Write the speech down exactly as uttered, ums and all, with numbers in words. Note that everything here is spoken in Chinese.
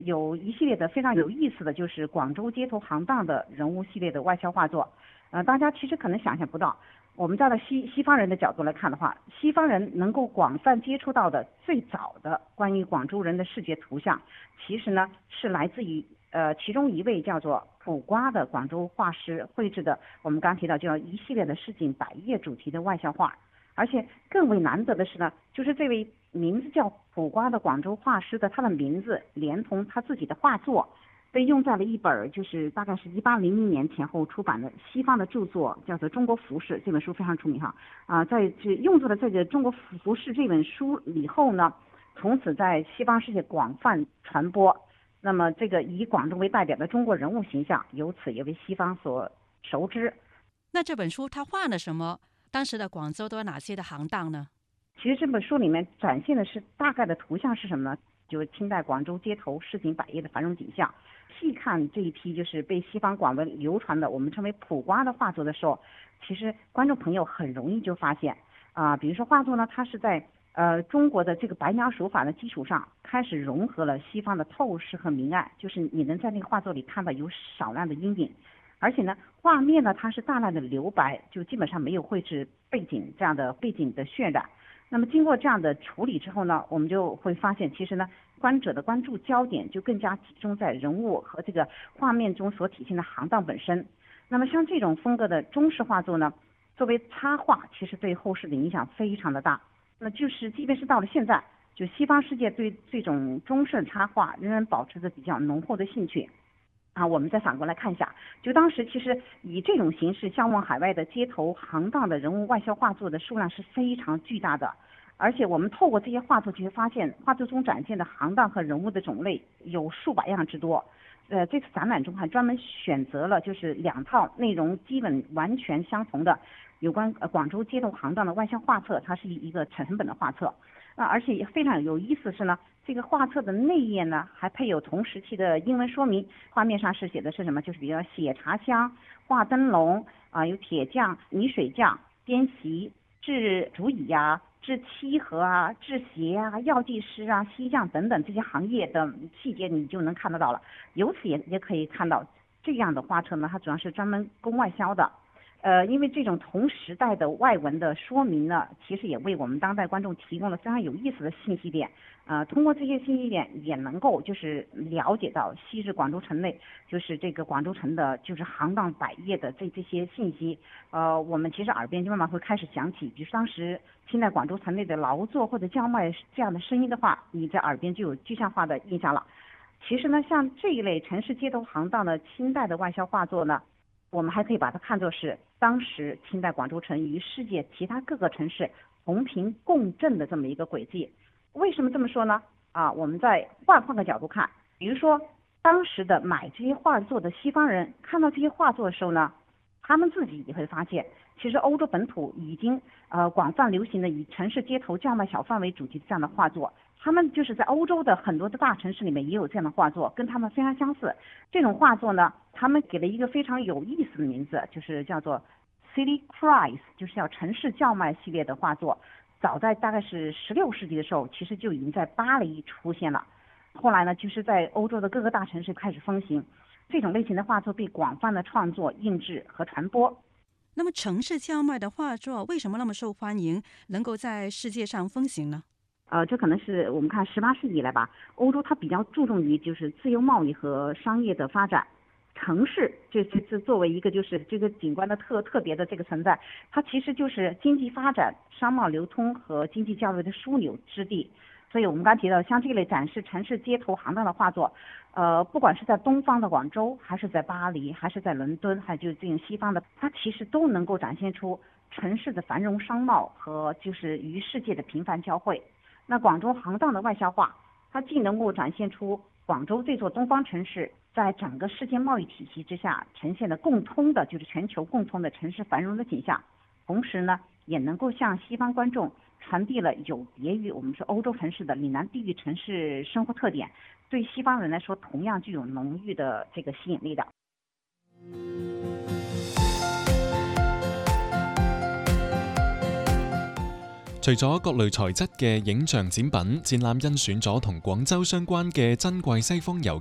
有一系列的非常有意思的就是广州街头行当的人物系列的外销画作。呃，大家其实可能想象不到，我们站在西西方人的角度来看的话，西方人能够广泛接触到的最早的关于广州人的视觉图像，其实呢是来自于呃其中一位叫做普瓜的广州画师绘制的，我们刚提到叫一系列的市井百业主题的外销画。而且更为难得的是呢，就是这位名字叫普瓜的广州画师的他的名字，连同他自己的画作，被用在了一本就是大概是一八零零年前后出版的西方的著作，叫做《中国服饰》。这本书非常出名哈啊，在这用作了这个《中国服饰》这本书以后呢，从此在西方世界广泛传播。那么这个以广州为代表的中国人物形象，由此也为西方所熟知。 那这本书他画了什么？当时的广州都有哪些的行当呢？ 其实这本书里面展现的是大概的图像是什么呢？就是清代广州街头市井百业的繁荣景象。细看这一批就是被西方广为流传的我们称为普瓜的画作的时候，其实观众朋友很容易就发现啊、呃，比如说画作呢，它是在呃中国的这个白描手法的基础上，开始融合了西方的透视和明暗，就是你能在那个画作里看到有少量的阴影。而且呢，画面呢它是大量的留白，就基本上没有绘制背景这样的背景的渲染。那么经过这样的处理之后呢，我们就会发现，其实呢，观者的关注焦点就更加集中在人物和这个画面中所体现的行当本身。那么像这种风格的中式画作呢，作为插画，其实对后世的影响非常的大。那就是即便是到了现在，就西方世界对这种中式插画仍然保持着比较浓厚的兴趣。啊，我们再反过来看一下，就当时其实以这种形式销往海外的街头行当的人物外销画作的数量是非常巨大的，而且我们透过这些画作就会发现，画作中展现的行当和人物的种类有数百样之多。呃，这次展览中还专门选择了就是两套内容基本完全相同的有关呃广州街头行当的外销画册，它是一个成本的画册。啊，而且也非常有意思是呢，这个画册的内页呢还配有同时期的英文说明，画面上是写的是什么？就是比如写茶香、画灯笼啊，有铁匠、泥水匠、编席、制竹椅啊、制漆盒啊、制鞋啊、药剂师啊、锡匠等等这些行业的细节，你就能看得到了。由此也也可以看到，这样的画册呢，它主要是专门供外销的。呃，因为这种同时代的外文的说明呢，其实也为我们当代观众提供了非常有意思的信息点。呃，通过这些信息点，也能够就是了解到昔日广州城内就是这个广州城的就是行当百业的这这些信息。呃，我们其实耳边就慢慢会开始响起，就是当时清代广州城内的劳作或者叫卖这样的声音的话，你在耳边就有具象化的印象了。其实呢，像这一类城市街头行当的清代的外销画作呢，我们还可以把它看作是当时清代广州城与世界其他各个城市同频共振的这么一个轨迹。为什么这么说呢？啊，我们再换换个角度看，比如说当时的买这些画作的西方人看到这些画作的时候呢，他们自己也会发现，其实欧洲本土已经呃广泛流行的以城市街头叫卖小贩为主题的这样的画作。他们就是在欧洲的很多的大城市里面也有这样的画作，跟他们非常相似。这种画作呢，他们给了一个非常有意思的名字，就是叫做 City Cries， 就是叫城市叫卖系列的画作。早在大概是十六世纪的时候，其实就已经在巴黎出现了。后来呢，就是在欧洲的各个大城市开始风行。这种类型的画作被广泛的创作、印制和传播。 那么城市叫卖的画作为什么那么受欢迎，能够在世界上风行呢？ 呃，这可能是我们看十八世纪以来吧，欧洲它比较注重于就是自由贸易和商业的发展。城市这这这作为一个就是这个景观的特特别的这个存在，它其实就是经济发展、商贸流通和经济交流的枢纽之地。所以我们刚提到，像这类展示城市街头行当的画作，呃，不管是在东方的广州，还是在巴黎，还是在伦敦，还有就是这种西方的，它其实都能够展现出城市的繁荣商贸和就是与世界的频繁交汇。那广州行当的外销画，它既能够展现出广州这座东方城市在整个世界贸易体系之下呈现的共通的，就是全球共通的城市繁荣的景象，同时呢，也能够向西方观众传递了有别于我们说欧洲城市的岭南地域城市生活特点，对西方人来说同样具有浓郁的这个吸引力的。 除咗各類材質嘅影像展品，展覽甄選咗同廣州相關嘅珍貴西方遊